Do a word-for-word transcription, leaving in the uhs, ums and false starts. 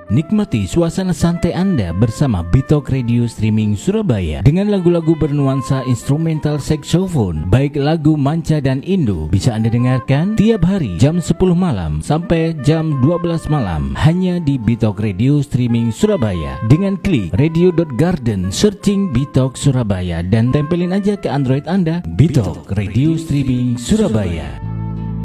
Nikmati suasana santai Anda bersama Bitok Radio Streaming Surabaya dengan lagu-lagu bernuansa instrumental saxophone, baik lagu manca dan Indo, bisa Anda dengarkan tiap hari jam sepuluh malam sampai jam dua belas malam hanya di Bitok Radio Streaming Surabaya. Dengan klik radio dot garden, searching Bitok Surabaya dan tempelin aja ke Android Anda Bitok Radio Streaming Surabaya.